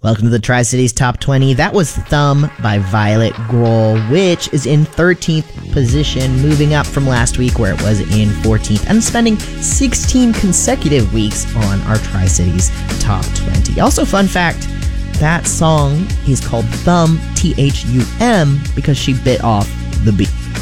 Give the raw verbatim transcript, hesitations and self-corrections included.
Welcome to the Tri-Cities Top twenty. That was Thumb by Violet Grohl, which is in thirteenth position, moving up from last week where it was in fourteenth, and spending sixteen consecutive weeks on our Tri-Cities Top twenty. Also, fun fact, that song is called Thumb, T H U M, because she bit off the beat.